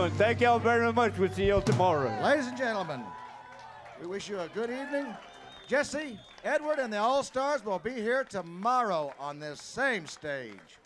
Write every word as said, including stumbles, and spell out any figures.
doing. Thank y'all very much. We'll see you tomorrow. Ladies and gentlemen, we wish you a good evening. Jesse, Edward, and the All-Stars will be here tomorrow on this same stage.